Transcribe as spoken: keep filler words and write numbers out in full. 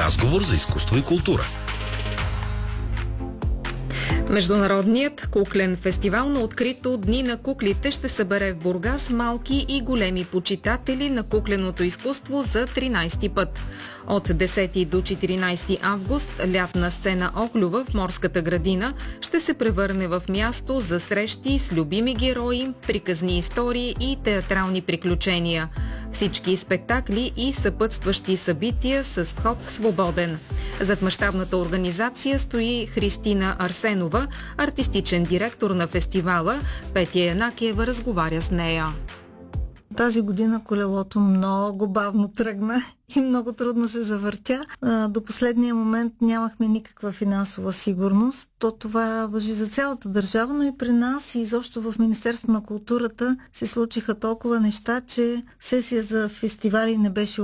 Разговор за изкуство и култура. Международният куклен фестивал на открито Дни на куклите ще събере в Бургас малки и големи почитатели на кукленото изкуство за тринайсети път. От десети до четиринайсети август лятна сцена Охлюва в Морската градина ще се превърне в място за срещи с любими герои, приказни истории и театрални приключения. Всички спектакли и съпътстващи събития с вход свободен. Зад мащабната организация стои Христина Арсенова, артистичен директор на фестивала. Петя Янакиева разговаря с нея. Тази година колелото много бавно тръгна и много трудно се завъртя. До последния момент нямахме никаква финансова сигурност. То това важи за цялата държава, но и при нас и изобщо в Министерството на културата се случиха толкова неща, че сесия за фестивали не беше